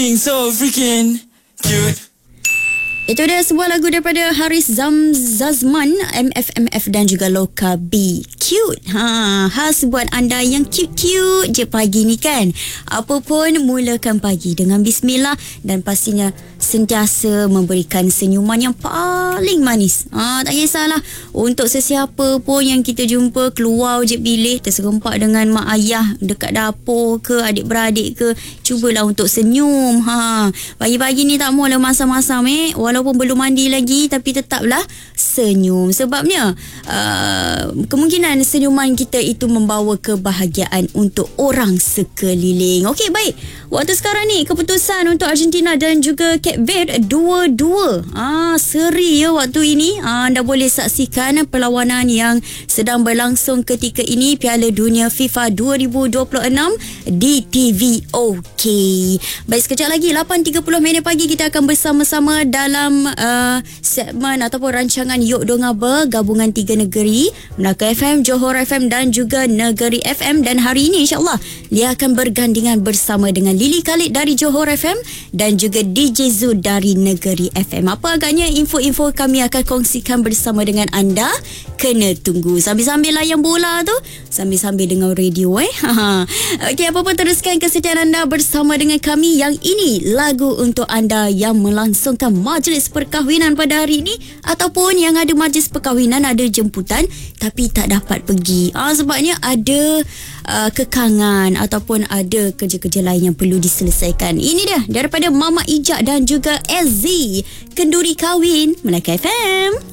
being so freaking cute. Itu dia sebuah lagu daripada Haris Zazman, MFMF dan juga Loka B. Cute. Khas buat anda yang cute-cute je pagi ni kan. Apa pun mulakan pagi dengan bismillah dan pastinya sentiasa memberikan senyuman yang paling manis. Tak kisahlah untuk sesiapa pun yang kita jumpa, keluar je pilih terserempak dengan mak ayah dekat dapur ke adik-beradik ke, cubalah untuk senyum. Pagi-pagi ni tak maulah masam-masam walaupun belum mandi lagi tapi tetaplah senyum. Sebabnya kemungkinan senyuman kita itu membawa kebahagiaan untuk orang sekeliling. Okey, baik. Waktu sekarang ni keputusan untuk Argentina dan juga Cape Verde 2-2. Seri ya waktu ini. Anda boleh saksikan perlawanan yang sedang berlangsung ketika ini, Piala Dunia FIFA 2026 di TVOK. Baik, sekejap lagi 8.30 pagi kita akan bersama-sama dalam segmen ataupun rancangan Yok Dongaba gabungan 3 negeri, Melaka FM, Johor FM dan juga Negeri FM. Dan hari ini insyaAllah dia akan bergandingan bersama dengan Lily Khalid dari Johor FM dan juga DJ Zul dari Negeri FM. Apa agaknya info-info kami akan kongsikan bersama dengan anda. Kena tunggu sambil-sambil layan bola tu, sambil-sambil dengar radio. Okey, apa pun teruskan kesetiaan anda bersama dengan kami. Yang ini lagu untuk anda yang melangsungkan majlis perkahwinan pada hari ini ataupun yang ada majlis perkahwinan, ada jemputan tapi tak dapat pergi. Sebabnya ada kekangan ataupun ada kerja-kerja lain yang perlu diselesaikan. Ini dia daripada Mama Ijak dan juga SZ, Kenduri Kahwin, Melaka FM.